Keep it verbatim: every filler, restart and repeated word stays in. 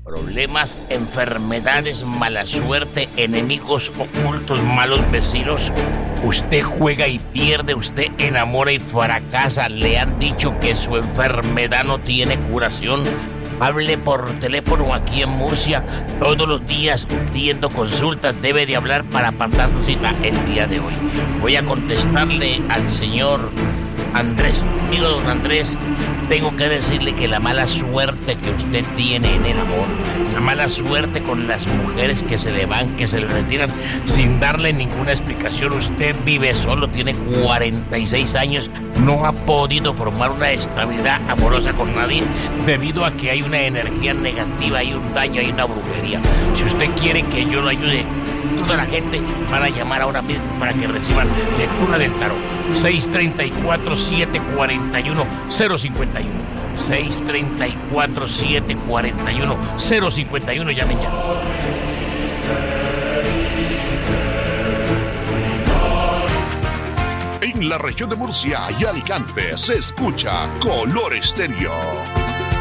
Problemas, enfermedades, mala suerte, enemigos ocultos, malos vecinos. Usted juega y pierde, usted enamora y fracasa. Le han dicho que su enfermedad no tiene curación. Hable por teléfono aquí en Murcia todos los días, pidiendo consultas. Debe de hablar para apartar su cita el día de hoy. Voy a contestarle al señor Andrés. Amigo don Andrés, tengo que decirle que la mala suerte que usted tiene en el amor, la mala suerte con las mujeres que se le van, que se le retiran sin darle ninguna explicación. Usted vive solo, tiene cuarenta y seis años, no ha podido formar una estabilidad amorosa con nadie debido a que hay una energía negativa, hay un daño, hay una brujería. Si usted quiere que yo lo ayude, toda la gente van a llamar ahora mismo para que reciban lectura del tarot. seis tres cuatro, siete cuatro uno, cero cinco uno. seis tres cuatro, siete cuatro uno, cero cinco uno. Llamen ya. En la región de Murcia y Alicante se escucha Color Estéreo.